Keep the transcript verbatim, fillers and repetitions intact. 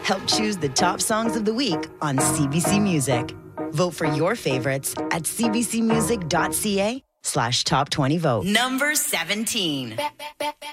help choose the top songs of the week on C B C Music. Vote for your favorites at cbcmusic.ca slash top 20 vote. Number seventeen.